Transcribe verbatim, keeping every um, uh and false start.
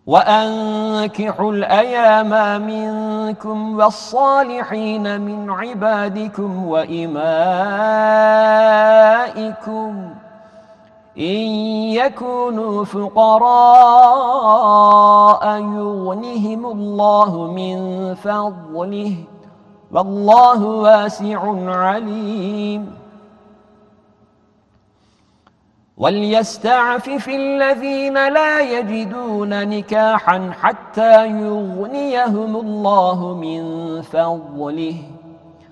وأنكحوا الأيام منكم والصالحين من عبادكم وإمائكم إن يكونوا فقراء يغنهم الله من فضله والله واسع عليم وليستعفف الذين لا يجدون نكاحا حتى يغنيهم الله من فضله